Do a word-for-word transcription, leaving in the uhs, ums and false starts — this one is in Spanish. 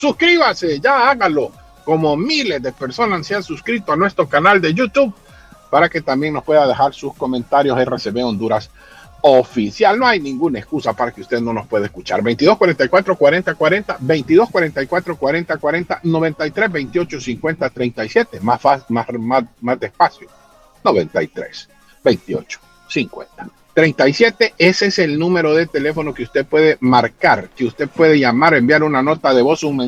Suscríbase, ya hágalo. Como miles de personas se han suscrito a nuestro canal de YouTube para que también nos pueda dejar sus comentarios. R C B Honduras Oficial. No hay ninguna excusa para que usted no nos pueda escuchar. veintidós cuarenta y cuatro cuarenta cuarenta, veintidós cuarenta y cuatro cuarenta cuarenta, noventa y tres veintiocho cincuenta treinta y siete. Más, fácil, más, más, más despacio. noventa y tres veintiocho cincuenta treinta y siete. Ese es el número de teléfono que usted puede marcar, que usted puede llamar, enviar una nota de voz, un mensaje